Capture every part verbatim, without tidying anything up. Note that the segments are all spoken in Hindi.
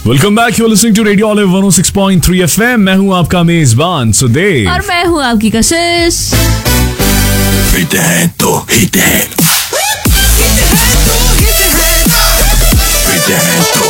Welcome back, you are listening to radio olive one O six point three FM. मैं हूं आपका मेजबान सुदेव और मैं हूं आपकी कशिश। हिट है तो हिट है, हिट है तो हिट है, हिट है तो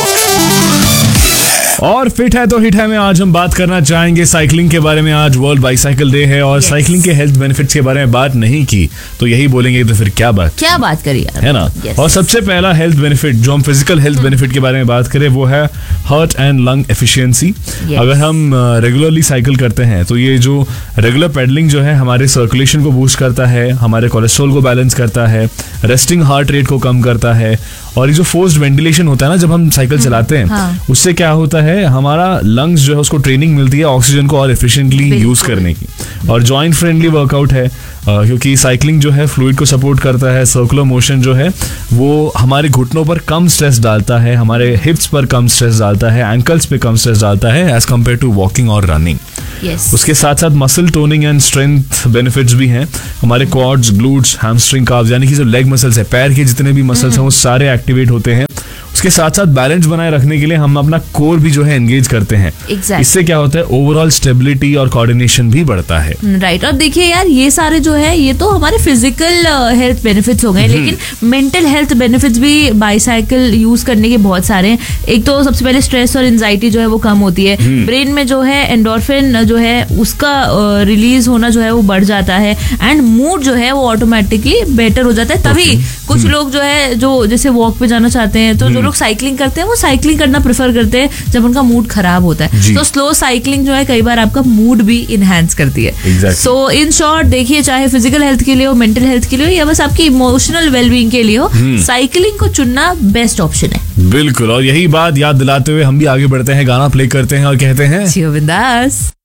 और फिट है तो हिट है में आज हम बात करना चाहेंगे साइकिलिंग के बारे में। आज वर्ल्ड बाईसाइकिल डे है और yes. साइकिलिंग के हेल्थ बेनिफिट्स के बारे में बात नहीं की तो यही बोलेंगे तो फिर क्या बात क्या बात करिए यार, है ना yes. और सबसे पहला हेल्थ बेनिफिट जो हम फिजिकल हेल्थ बेनिफिट के बारे में बात करें वो है हार्ट एंड लंग एफिशिएंसी। अगर हम रेगुलरली साइकिल करते हैं तो ये जो रेगुलर पेडलिंग जो है हमारे सर्कुलेशन को बूस्ट करता है, हमारे कोलेस्ट्रॉल को बैलेंस करता है, रेस्टिंग हार्ट रेट को कम करता है और ये जो फोर्स्ड वेंटिलेशन होता है ना जब हम साइकिल चलाते हैं हाँ. उससे क्या होता है हमारा लंग्स जो है उसको ट्रेनिंग मिलती है ऑक्सीजन को और एफिशिएंटली यूज करने की। और जॉइंट फ्रेंडली वर्कआउट है क्योंकि साइकिलिंग जो है फ्लूइड को सपोर्ट करता है। सर्कुलर मोशन जो है वो हमारे घुटनों पर कम स्ट्रेस डालता है, हमारे हिप्स पर कम स्ट्रेस डालता है, एंकल्स पे कम स्ट्रेस डालता है एज कम्पेयर टू वॉकिंग और रनिंग। yes. उसके साथ साथ muscle toning and strength benefits भी हैं। हमारे क्वाड्स, ग्लूट्स, हैमस्ट्रिंग, काफ्स यानी कि जो लेग मसल्स है, पैर के जितने भी मसल्स हैं वो सारे एक्टिवेट होते हैं। उसके साथ साथ बैलेंस बनाए रखने के लिए हम अपना कोर भी जो है एंगेज करते हैं। exactly. इससे क्या होता है ओवरऑल स्टेबिलिटी और कोऑर्डिनेशन भी बढ़ता है। Right right. और देखिए यार ये सारे जो है ये तो हमारे फिजिकल हेल्थ बेनिफिट्स हो गए, लेकिन मेंटल हेल्थ बेनिफिट्स भी बाईसाइकिल यूज करने के बहुत सारे हैं। एक तो सबसे पहले स्ट्रेस और एंजाइटी जो है वो कम होती है, ब्रेन में जो है एंडोर्फिन जो है उसका रिलीज होना जो है वो बढ़ जाता है एंड मूड जो है वो ऑटोमेटिकली बेटर हो जाता है। तभी okay. कुछ लोग जो है जो जैसे वॉक पे जाना चाहते हैं तो जो लोग साइकिलिंग करते हैं वो साइकिलिंग करना प्रेफर करते हैं जब उनका मूड खराब होता है। तो स्लो साइकिलिंग जो है कई बार आपका मूड भी इनहेंस करती है। सो इन शॉर्ट देखिए चाहे फिजिकल हेल्थ के लिए हो, मेंटल हेल्थ के लिए हो या बस आपकी इमोशनल वेलबींग के लिए हो, साइकिलिंग को चुनना बेस्ट ऑप्शन है। बिल्कुल, और यही बात याद दिलाते हुए हम भी आगे बढ़ते हैं, गाना प्ले करते हैं और कहते हैं बिंदास।